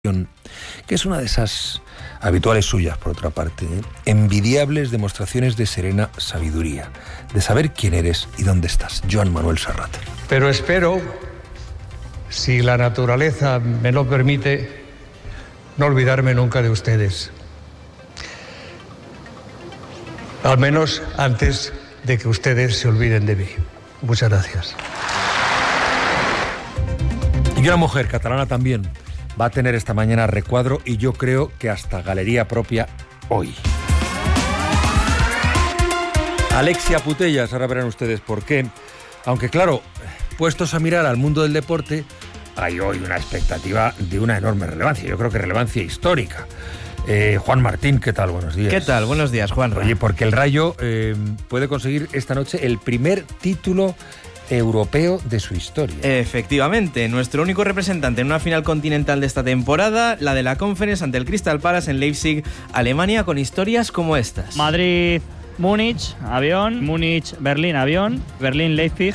que es una de esas habituales suyas, por otra parte, envidiables demostraciones de serena sabiduría, de saber quién eres y dónde estás. Joan Manuel Serrat. Pero espero, si la naturaleza me lo permite, no olvidarme nunca de ustedes. Al menos antes de que ustedes se olviden de mí. Muchas gracias. Y una mujer catalana también va a tener esta mañana recuadro y yo creo que hasta galería propia hoy. Alexia Putellas, ahora verán ustedes por qué. Aunque claro, puestos a mirar al mundo del deporte, hay hoy una expectativa de una enorme relevancia, yo creo que relevancia histórica. Juan Martín, ¿qué tal? Buenos días. ¿Qué tal? Buenos días, Juan. Oye, porque el Rayo puede conseguir esta noche el primer título europeo de su historia. Efectivamente, nuestro único representante en una final continental de esta temporada, la de la Conference ante el Crystal Palace en Leipzig, Alemania, con historias como estas. Madrid-Múnich, avión. Múnich-Berlín, avión. Berlín-Leipzig,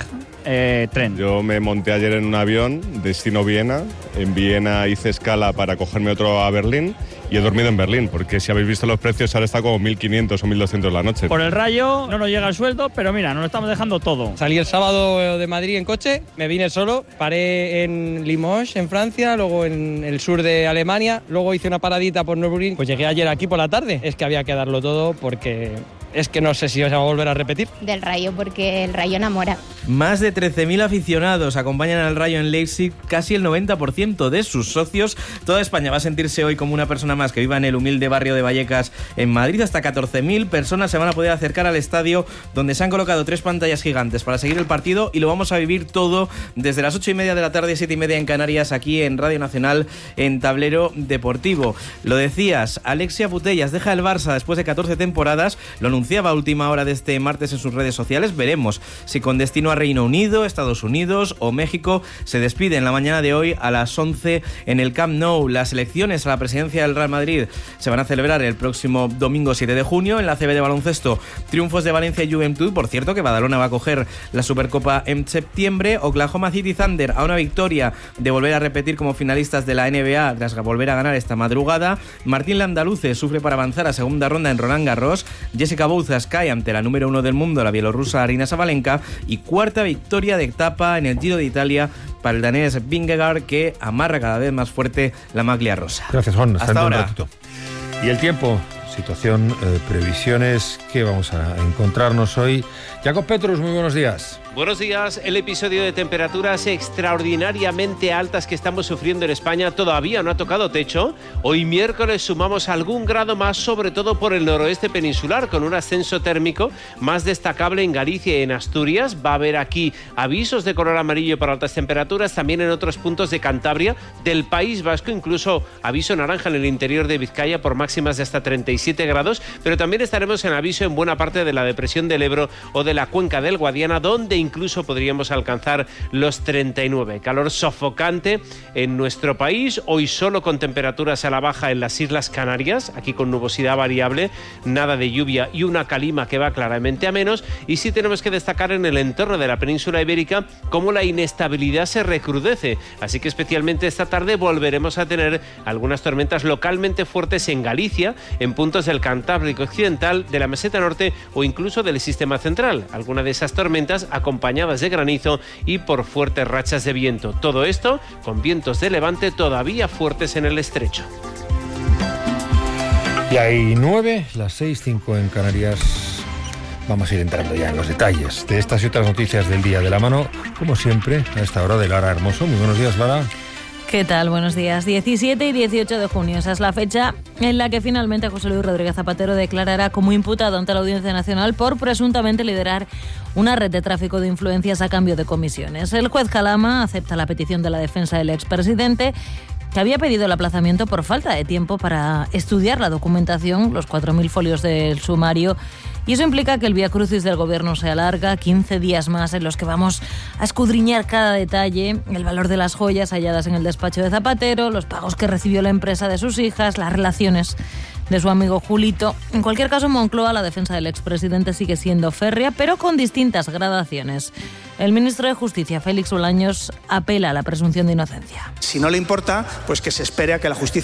tren. Yo me monté ayer en un avión, destino Viena. En Viena hice escala para cogerme otro a Berlín y he dormido en Berlín, porque si habéis visto los precios ahora está como 1.500 o 1.200 la noche. Por el Rayo no nos llega el sueldo, pero mira, nos lo estamos dejando todo. Salí el sábado de Madrid en coche, me vine solo, paré en Limoges, en Francia, luego en el sur de Alemania, luego hice una paradita por Nürburgring, pues llegué ayer aquí por la tarde. Es que había que darlo todo porque es que no sé si os va a volver a repetir. Del Rayo, porque el Rayo enamora. Más de 13.000 aficionados acompañan al Rayo en Leipzig, casi el 90% de sus socios. Toda España va a sentirse hoy como una persona más que viva en el humilde barrio de Vallecas en Madrid. Hasta 14.000 personas se van a poder acercar al estadio, donde se han colocado 3 pantallas gigantes para seguir el partido, y lo vamos a vivir todo desde las 8:30 de la tarde, 7:30 en Canarias, aquí en Radio Nacional, en Tablero Deportivo. Lo decías, Alexia Putellas deja el Barça después de 14 temporadas, lo anunciaba a última hora de este martes en sus redes sociales. Veremos si con destino a Reino Unido, Estados Unidos o México. Se despide en la mañana de hoy a las 11 en el Camp Nou. Las elecciones a la presidencia del Real Madrid se van a celebrar el próximo domingo 7 de junio. En la CB de baloncesto, triunfos de Valencia y Juventud. Por cierto, que Badalona va a coger la Supercopa en septiembre. Oklahoma City Thunder a una victoria de volver a repetir como finalistas de la NBA tras volver a ganar esta madrugada. Martín Landaluce sufre para avanzar a segunda ronda en Roland Garros. Jessica Bouzas cae ante la número 1 del mundo, la bielorrusa Aryna Sabalenka. Y cuarta victoria de etapa en el Giro de Italia para el danés Vingegaard, que amarra cada vez más fuerte la maglia rosa. Gracias, Juan. Hasta ahora. Un ratito. Y el tiempo, situación, previsiones, ¿qué vamos a encontrarnos hoy? Jacob Petrus, muy buenos días. Buenos días. El episodio de temperaturas extraordinariamente altas que estamos sufriendo en España todavía no ha tocado techo. Hoy miércoles sumamos algún grado más, sobre todo por el noroeste peninsular, con un ascenso térmico más destacable en Galicia y en Asturias. Va a haber aquí avisos de color amarillo para altas temperaturas, también en otros puntos de Cantabria, del País Vasco, incluso aviso naranja en el interior de Vizcaya por máximas de hasta 37 grados, pero también estaremos en aviso en buena parte de la depresión del Ebro o de la cuenca del Guadiana, donde incluso podríamos alcanzar los 39. Calor sofocante en nuestro país, hoy solo con temperaturas a la baja en las Islas Canarias, aquí con nubosidad variable, nada de lluvia y una calima que va claramente a menos. Y sí tenemos que destacar en el entorno de la península ibérica cómo la inestabilidad se recrudece, así que especialmente esta tarde volveremos a tener algunas tormentas localmente fuertes en Galicia, en puntos del Cantábrico occidental, de la meseta norte o incluso del sistema central. Alguna de esas tormentas acompañadas de granizo y por fuertes rachas de viento. Todo esto con vientos de levante todavía fuertes en el estrecho. Y hay 9, las 6:05 en Canarias. Vamos a ir entrando ya en los detalles de estas y otras noticias del día, de la mano, como siempre, a esta hora, de Lara Hermoso. Muy buenos días, Lara. ¿Qué tal? Buenos días. 17 y 18 de junio. Esa es la fecha en la que finalmente José Luis Rodríguez Zapatero declarará como imputado ante la Audiencia Nacional por presuntamente liderar una red de tráfico de influencias a cambio de comisiones. El juez Calama acepta la petición de la defensa del expresidente, que había pedido el aplazamiento por falta de tiempo para estudiar la documentación, los 4.000 folios del sumario, y eso implica que el viacrucis del gobierno se alarga 15 días más en los que vamos a escudriñar cada detalle, el valor de las joyas halladas en el despacho de Zapatero, los pagos que recibió la empresa de sus hijas, las relaciones de su amigo Julito. En cualquier caso, en Moncloa la defensa del expresidente sigue siendo férrea, pero con distintas gradaciones. El ministro de Justicia, Félix Bolaños, apela a la presunción de inocencia. Si no le importa, pues que se espere a que la justicia